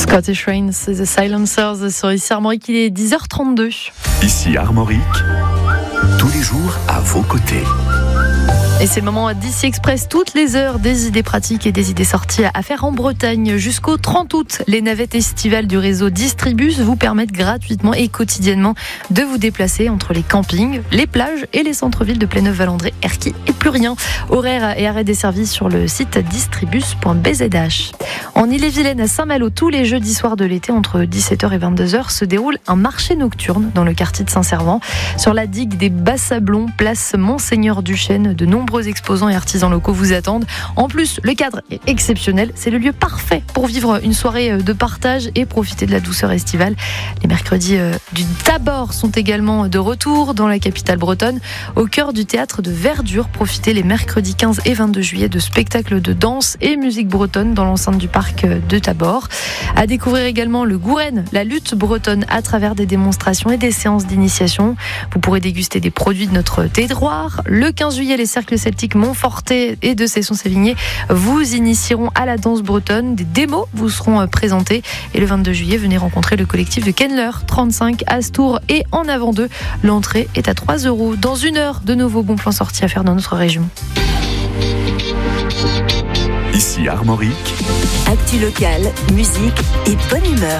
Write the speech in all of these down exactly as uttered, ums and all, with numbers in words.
Scottish Rain, c'est The Silencers sur ici Armorique, il est dix heures trente-deux. Ici Armorique, tous les jours à vos côtés. Et c'est le moment d'Ici Express, toutes les heures, des idées pratiques et des idées sorties à faire en Bretagne. Jusqu'au trente août, les navettes estivales du réseau Distribus vous permettent gratuitement et quotidiennement de vous déplacer entre les campings, les plages et les centres-villes de Pléneuf-Valandré, Erquy et Plurien. Horaires et arrêts desservis sur le site distribus point b z h. En Ille-et-Vilaine, à Saint-Malo, tous les jeudis soirs de l'été, entre dix-sept heures et vingt-deux heures, se déroule un marché nocturne dans le quartier de Saint-Servant. Sur la digue des Bas-Sablons, place Monseigneur-Duchesne, de nombreux exposants et artisans locaux vous attendent. En plus, le cadre est exceptionnel. C'est le lieu parfait pour vivre une soirée de partage et profiter de la douceur estivale. Les mercredis du Tabor sont également de retour dans la capitale bretonne, au cœur du théâtre de Verdure. Profitez les mercredis quinze et vingt-deux juillet de spectacles de danse et musique bretonne dans l'enceinte du parc de Tabor. À découvrir également le Gouren, la lutte bretonne, à travers des démonstrations et des séances d'initiation. Vous pourrez déguster des produits de notre terroir. Le quinze juillet, les cercles celtiques Montfortet et de Cesson-Sévigné vous initieront à la danse bretonne. Des démos vous seront présentées. Et le vingt-deux juillet, venez rencontrer le collectif de Kenler, trente-cinq à Astour et en avant d'eux. L'entrée est à trois euros. Dans une heure, de nouveaux bons plans sortis à faire dans notre région. Ici Armorique. Actu locale, musique et bonne humeur.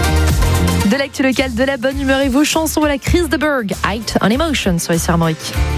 De l'actu locale, de la bonne humeur et vos chansons à la Chris de Berg, Height on Emotion sur ici Armorique.